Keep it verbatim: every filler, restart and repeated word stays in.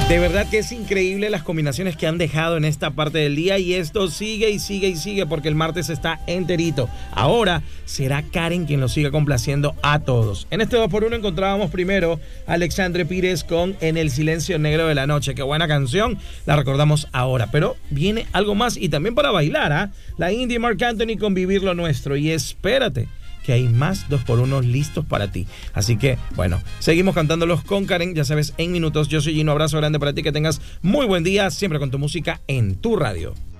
De verdad que es increíble las combinaciones que han dejado en esta parte del día y esto sigue y sigue y sigue porque el martes está enterito. Ahora será Karen quien lo siga complaciendo a todos. En este dos por uno encontrábamos primero a Alexandre Pires con En el silencio negro de la noche. Qué buena canción, la recordamos ahora. Pero viene algo más y también para bailar, ¿ah? ¿eh? La Indie Marc Anthony con Vivir lo Nuestro. Y espérate, que hay más dos por uno listos para ti. Así que, bueno, seguimos cantándolos con Karen, ya sabes, en minutos. Yo soy Gino, abrazo grande para ti, que tengas muy buen día, siempre con tu música en tu radio.